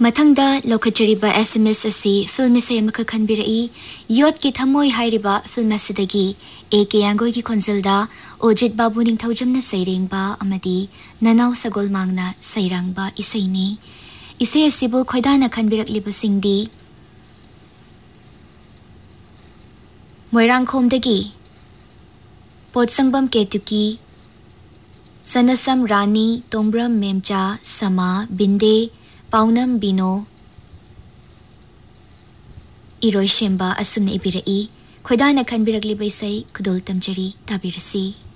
मथंगदा लौखचरिबा SMS असी film से अमख खनबिरई vote की थमोई हाइरिबा फिल्म असिदगी AK यांगोई की खोंजलदा ओजित बाबू निंगथौजमना सैरेंगबा अमदी ननाव सगोल मांगना सैरांगबा इसैनी इसे असिबु खोइदाना खनबिरकलिबसिंगदी मोइरांगखोमदगी पोटसंगबम केतुकी सनसम रानी तोंब्रम मेमचा समा बिंदे पाउनम बिनो इरोय शेंबा असुमने इबिरई खोइदाना खनबिरकलिबैसै खुदोल तमजरी ताबिरसी।